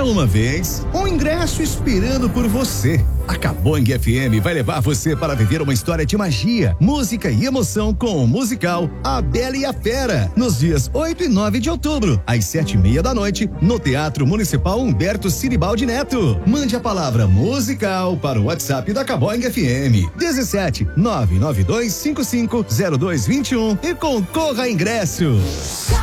Era uma vez um ingresso esperando por você. A Caboing FM vai levar você para viver uma história de magia, música e emoção com o musical A Bela e a Fera, nos dias 8 e 9 de outubro, às 7:30 da noite, no Teatro Municipal Humberto Sinibaldi Neto. Mande a palavra musical para o WhatsApp da Caboing FM, 17 992550221 e concorra a ingresso.